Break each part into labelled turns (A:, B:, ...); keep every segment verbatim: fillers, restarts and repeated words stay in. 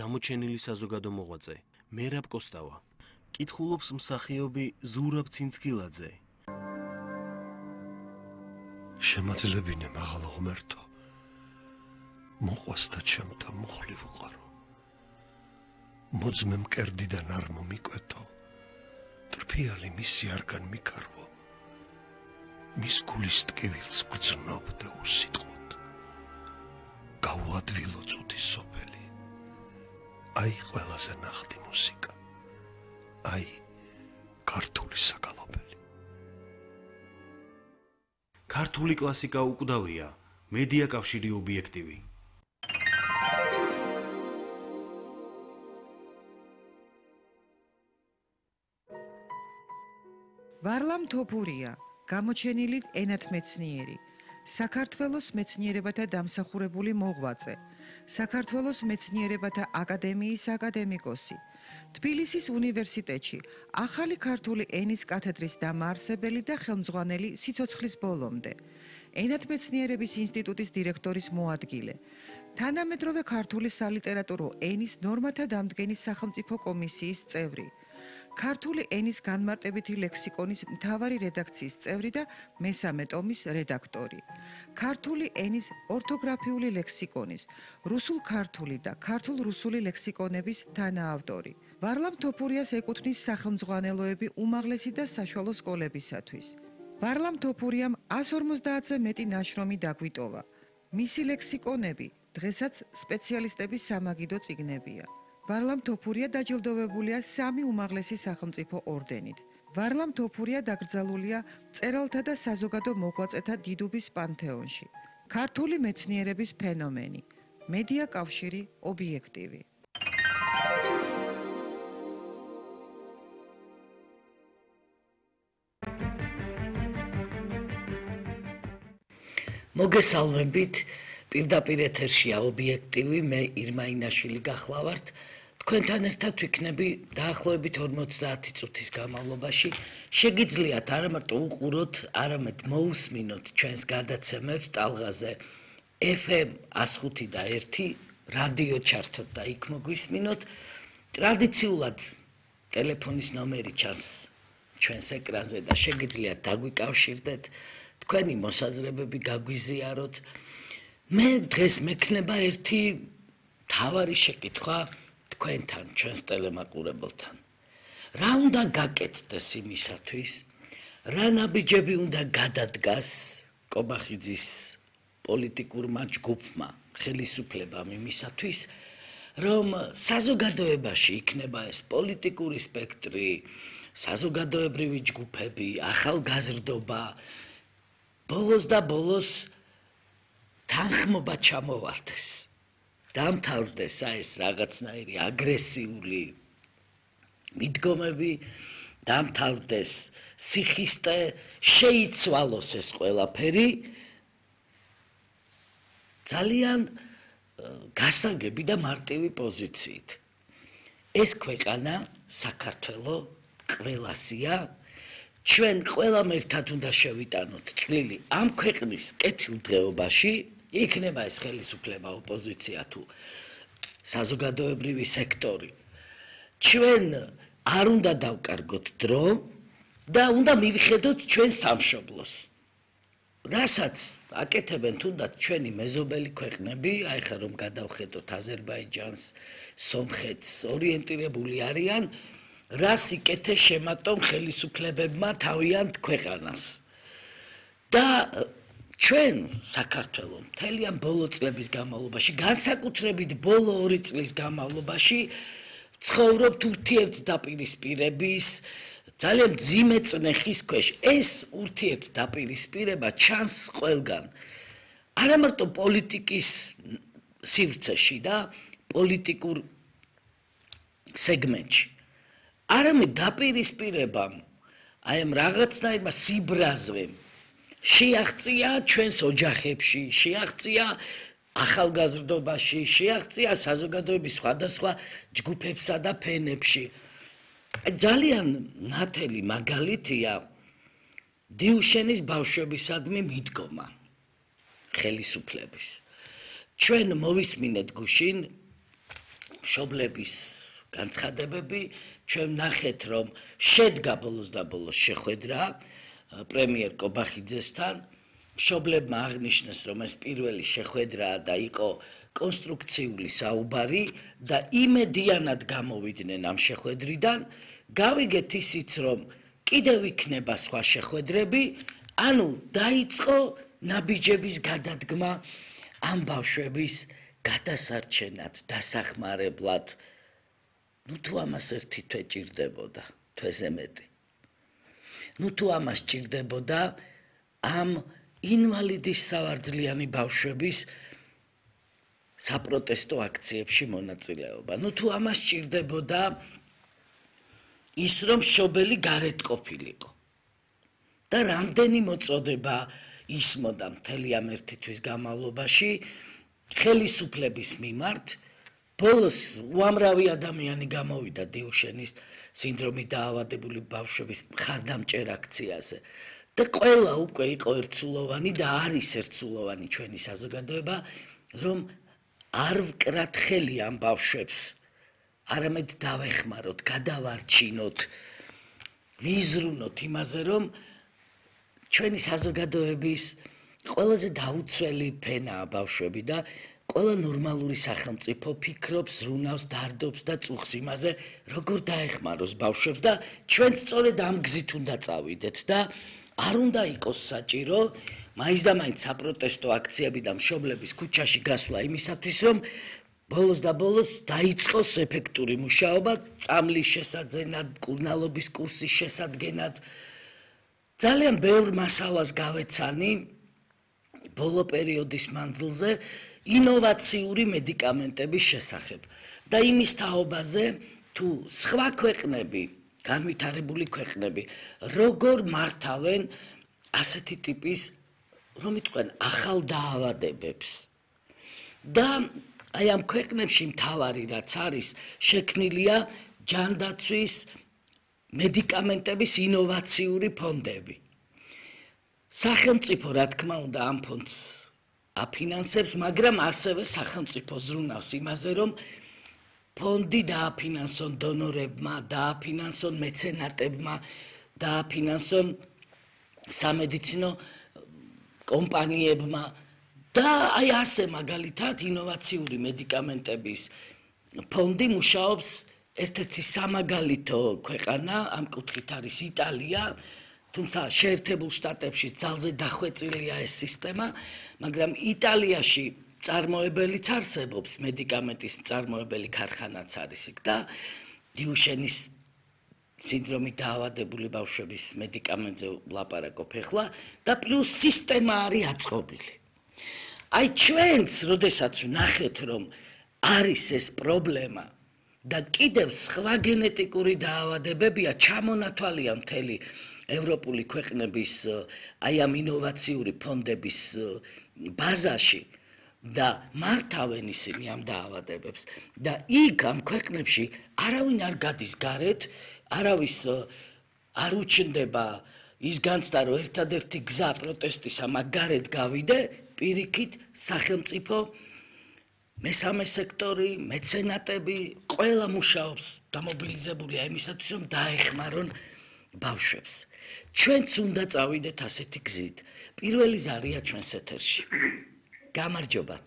A: გამოჩენილი საზოგადო მოღვაწე მერაბ კოსტავა. კითხულობს მსახიობი ზურაბ ცინცქილაძე.
B: შემაძლებინე მაღალ ღმერთო, მოყვას და ჩემთა მუხლი ვუყარო. მოძმე მკერდიდან არ მომიკვეთო, ტრფიალი მისი არგან მიქარვო. მის გულის ტკივილს გრძნობ და უსიტყვოდ. გაუადვილო წუთი სოფელი. აი ყველაზე ნახტი მუსიკა. აი ქართული საგალობელი.
A: ქართული კლასიკა უკვდავია, მედია კავშირი ობიექტივი.
C: ვარლამ თოფურია, გამოჩენილი ენათმეცნიერი, საქართველოს მეცნიერებათა დამსახურებული მოღვაწე, საქართველოს მეცნიერებათა აკადემიის აკადემიკოსი, თბილისის უნივერსიტეტში ახალი ქართული ენის კათედრის დამაარსებელი და ხელმძღვანელი სიცოცხლის ბოლომდე, ენათმეცნიერების ინსტიტუტის დირექტორის მოადგილე, თანამედროვე ქართული სალიტერატურო ენის ნორმათა დამდგენის სახელმწიფო კომისიის წევრი, ქართული ენის განმარტებითი ლექსიკონის მთავარი რედაქციის წევრი და მესამე ტომის რედაქტორი, ქართული ენის ორთოგრაფიული ლექსიკონის, რუსულ-ქართული და ქართულ-რუსული ლექსიკონების თანაავტორი. ვარლამ თოფურიას ეკუთვნის სახელმძღვანელოები უმაღლესი და საშუალო სკოლებისათვის. ვარლამ თოფურიამ εκατს ორმოცდაათზე მეტი ნაშრომი დაგვიტოვა. მისი ლექსიკონები დღესაც სპეციალისტების სამაგიდო წიგნებია. ვარლამ თოფურია დაჯილდოვებულია სამი უმაღლესი სახელმწიფო ორდენით. ვარლამ თოფურია დაკრძალულია მწერალთა და საზოგადო მოღვაწეთა დიდუბის პანთეონში. ქართული მეცნიერების ფენომენი, მედია კავშირი ობიექტივი.
D: მოგესალმებით, პირდაპირ ეთერშია ობიექტივი, მე ირმა ინაშვილი გახლავართ. თქვენთან ერთად ვიქნები დაახლოებით ორმოცდაათი წუთის განმავლობაში. შეგიძლიათ არა მარტო უყუროთ, არამედ მოусმინოთ ჩვენს გადაცემებს ტალღაზე ეფ ემ εκατს ხუთი და ერთი, რადიო ჩართოთ და იქ მოგვისმინოთ. ტრადიციულად ტელეფონის ნომერი ჩანს ჩვენს ეკრანზე და შეგიძლიათ დაგვიკავშირდეთ, თქვენი მოსაზრებები გაგვიზიაროთ. მე დღეს მექნება ერთი მთავარი შეკითხვა თქვენთან, ჩვენს ტელემაყურებელთან. რა უნდა გაკეთდეს იმისათვის, რა ნაბიჯები უნდა გადადგას კობახიძის პოლიტიკურმა ჯგუფმა, ხელისუფლებამ იმისათვის, რომ საზოგადოებაში იქნება ეს პოლიტიკური სპექტრი, საზოგადოებრივი ჯგუფები, ახალგაზრდობა, ბოლოს და ბოლოს თანხმობა ჩამოვარდეს. დამთავრდეს ეს რაღაცნაირი აგრესიული მიდგომები, დამთავრდეს სიხისტე, შეიცვალოს ეს ყველაფერი. ძალიან გასაგები და მარტივი პოზიციით. ეს ქვეყანა, საქართველო, ყველასია. ჩვენ ყველამ ერთად უნდა შევიტანოთ წვლილი ამ ქვეყნის კეთილდღეობაში, იქნება ეს ხელისუფლება, ოპოზიცია თუ საზოგადოებრივი სექტორი. ჩვენ არ უნდა დავკარგოთ დრო და უნდა მივიხედოთ ჩვენ სამშობლოს. რასაც აკეთებენ თუნდაც ჩვენი მეზობელი ქვეყნები, აი ხა რომ გადავხედოთ აზერბაიჯანს, სომხეთს, ორიენტირებული არიან, რას იკეთეს შემატომ ხელისუფლებებმა თავიანთ ქვეყანას. და ჩვენ საქართველო მთელი ამ ბოლო წლების განმავლობაში, განსაკუთრებით ბოლო ორი წლის განმავლობაში ცხოვრობთ ურთიერთდაპირისპირების ძალიან მძიმე წნეხის ქვეშ. ეს ურთიერთდაპირისპირება ჩანს ყველგან. არა მარტო პოლიტიკის სივრცეში და პოლიტიკურ სეგმენტში. არამედ დაპირისპირებამ, აი ამ რაღაცნაირმა სიბრაზღემ შეაღწია ჩვენს ოჯახებში, შეაღწია ახალგაზრდობაში, შეაღწია საზოგადოების სხვადასხვა ჯგუფებსა და ფენებში. ძალიან ნათელი მაგალითია დიუშენის ბავშვებისადმი მიდგომა ხელისუფლების. ჩვენ მოვისმინეთ გუშინ მშობლების განცხადებები, ჩვენ ნახეთ, რომ შედგა ბოლოს და ბოლოს შეხვედრა პრემიერ კობახიძესთან. მშობლებმა აღნიშნეს, რომ ეს პირველი შეხვედრაა და იყო კონსტრუქციული საუბარი და იმედიანად გამოვიდნენ ამ შეხვედრიდან. გავიგეთ ისიც, რომ კიდევ იქნება სხვა შეხვედრები, ანუ დაიწყო ნაბიჯების გადადგმა ამ ბავშვების გადასარჩენად, დასახმარებლად. ნუ თუ ამას ერთი თვე ჭირდებოდა, თვეზე მეტი. ნუ თუ ამას ჭირდებოდა ამ ინვალიდის სავარძლიანი ბავშვების საპროტესტო აქციებში მონაწილეობა. ნუ თუ ამას ჭირდებოდა ის, რომ მშობელი გარეთ ყოფილიყო. და რამდენი მოწოდება ისმოდა მთელი ამ ერთი თვის განმავლობაში ხელისუფლების მიმართ. ბოლოს უამრავი ადამიანი გამოვიდა დიუშენის სინდრომით დაავადებული ბავშვების მხარდამჭერ აქციაზე. და ყველა უკვე იყო ერთსულოვანი და არის ერთსულოვანი ჩვენი საზოგადოება, რომ არ ვკრათ ხელი ამ ბავშვებს, არამედ დავეხმაროთ, გადავარჩინოთ, ვიზრუნოთ იმაზე, რომ ჩვენი საზოგადოების ყველაზე დაუცველი ფენაა ბავშვები და ყველა ნორმალური სახელმწიფო ფიქრობს, ზრუნავს, დარდობს და წუხს იმაზე, როგორ დაეხმაროს ბავშვებს და ჩვენ სწორედ ამ გზით უნდა წავიდეთ და არ უნდა იყოს საჭირო მაინც და მაინც საპროტესტო აქციები და მშობლების ქუჩაში გასვლა იმისათვის, რომ ბოლოს და ბოლოს დაიწყოს ეფექტური მუშაობა წამლის შესაძენად, მკურნალობის კურსის შესადგენად. ძალიან ბევრ მასალას გავეცანი ბოლო პერიოდის მანძილზე ინოვაციური მედიკამენტების შესახებ და იმის თაობაზე, თუ სხვა ქვეყნები, განვითარებული ქვეყნები, როგორ მართავენ ასეთი ტიპის, რომ იტყვენ, ახალ დაავადებებს. და აი ამ ქვეყნებში მთავარი რაც არის, შექმნილია ჯანდაცვის მედიკამენტების ინოვაციური ფონდები. სახელმწიფო, რა თქმა უნდა, ამ ფონდს აფინანსებს, მაგრამ ასევე სახელმწიფო ზრუნავს იმაზე, რომ ფონდი დააფინანსონ დონორებმა, დააფინანსონ მეცენატებმა, დააფინანსონ სამედიცინო კომპანიებმა და აი ასე მაგალითად ინოვაციური მედიკამენტების ფონდი მუშაობს. ერთ-ერთი სამაგალითო ქვეყანა ამ კუთხით არის იტალია, თუმცა შეერთებულ შტატებში ძალზე დახვეწილია ეს სისტემა, მაგრამ იტალიაში წარმოებელიც არსებობს, მედიკამენტის წარმოებელი ქარხანაც არის იქ და დიუშენის სინდრომით დაავადებული ბავშვების მედიკამენტზე ვლაპარაკობ ახლა და პლუს სისტემა არის აწყობილი. აი ჩვენც, როდესაც ვნახეთ, რომ არის ეს პრობლემა და კიდევ სხვა გენეტიკური დაავადებებია, ჩამონათვალია მთელი ევროპული ქვეყნების აი ამ ინოვაციური ფონდების ბაზაში და მართავენ ისინი ამ დაავადებებს და იქ ამ ქვეყნებში არავინ არ გადის გარეთ, არავის არ უჩნდება ის განცდა, რომ ერთადერთი გზა პროტესტისა მაგ გარეთ გავიდე, პირიქით სახელმწიფო, მესამე სექტორი, მეცენატები, ყველა მუშაობს დამობილიზებულია იმისათვის, რომ დაეხმარონ ბავშვებს. ჩვენც უნდა წავიდეთ ასეთი გზით. პირველი ზარია ჩვენს ეთერში. გამარჯობათ.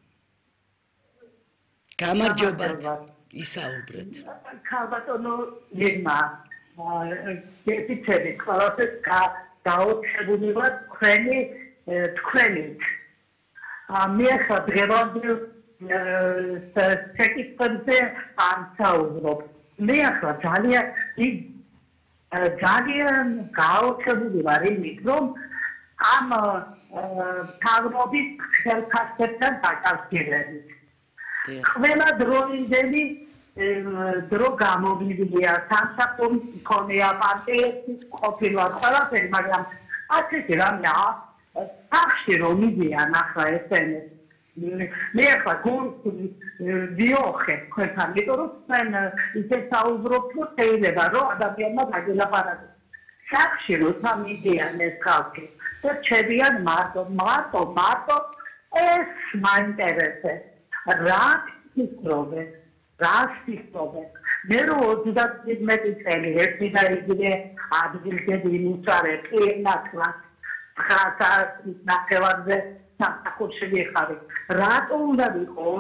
D: გამარჯობათ. ისაუბრეთ.
E: ქალბატონო ლემა, გეფიცები ყველაფერს გაუჩებული ვარ თქვენი თქვენით. მე ახლა დღევანდელ საკითხებზე ამსაუბრობ. მე ახლა ძალიან ძალიან გაუჩებული ვარ იმით, რომ ამ თავრობის ხელფასებთან დაკავშირებით. ყველა დროინდელი დრო გამოვლინდია, სამსახურის მქონეა, პარტიების ყოფილა, ყველაფერი, მაგრამ ასეთი რამეა, სახში რომ მიდიან ახლა ესენი. მე ახლა გულში ვიოხე თქვენთან, იმიტომ რომ თქვენ ისე საუბრობთ, რომ შეიძლება რომ ადამიანმა დაგელაპარაკოს. სახში როცა მიდიან ეს ხალხი და რჩებიან მარტო, მარტო, მარტო ეს მაინტერესებს. რა ფიქრობენ? რას ფიქრობენ? მე რო ოცდაათი წელი ერთი და იგივე ადგილზე ვიმუშავე, პირნათლად ხასა ნახევარზე სამსახურში ვიხარი. რატო უნდა ვიყო